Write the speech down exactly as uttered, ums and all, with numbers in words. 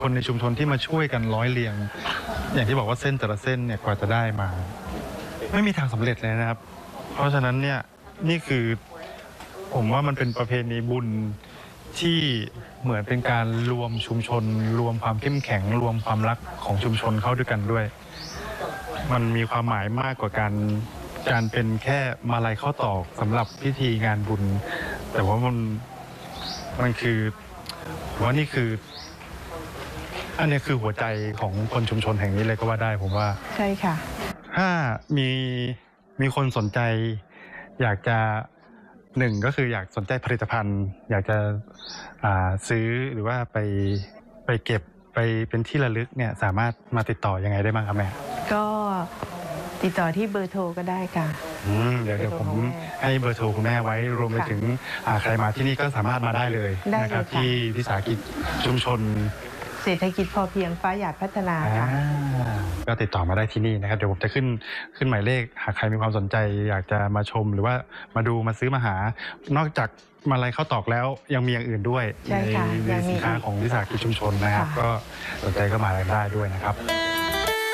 คนในชุมชนที่มาช่วยกันร้อยเรียงอย่างที่บอกว่าเส้นแต่ละเส้นเนี่ยกว่าจะได้มาไม่มีทางสำเร็จเลยนะครับเพราะฉะนั้นเนี่ยนี่คือผมว่ามันเป็นประเพณีบุญที่เหมือนเป็นการรวมชุมชนรวมความเข้มแข็งรวมความรักของชุมชนเข้าด้วยกันด้วยมันมีความหมายมากกว่าการการเป็นแค่มาลัยข้าวตอกสำหรับพิธีงานบุญแต่ว่ามันมันคือผมว่านี่คืออันนี้คือหัวใจของคนชุมชนแห่งนี้เลยก็ว่าได้ผมว่าใช่ค่ะถ้ามีมีคนสนใจอยากจะหนึ่งก็คืออยากสนใจผลิตภัณฑ์อยากจะซื้อหรือว่าไปไปเก็บไปเป็นที่ระลึกเนี่ยสามารถมาติดต่อยังไงได้บ้างครับแม่ก็ติดต่อที่เบอร์โทรก็ได้ค่ะเดี๋ยวเดี๋ยวผมให้เบอร์โทรคุณแม่ไว้รวมไปถึงใครมาที่นี่ก็สามารถมาได้เลยนะครับที่วิสาหกิจชุมชนเศรษฐกิจพอเพียงฟ้าหยาดพัฒนาค่ะก็ติดต่อมาได้ที่นี่นะครับเดี๋ยวผมจะขึ้นขึ้นหมายเลขหากใครมีความสนใจอยากจะมาชมหรือว่ามาดูมาซื้อมาหานอกจากมาลัยข้าวตอกแล้วยังมีอย่างอื่นด้วยในสินค้าของวิสาหกิจชุมชนนะครับก็สนใจก็มาได้ด้วยนะครับ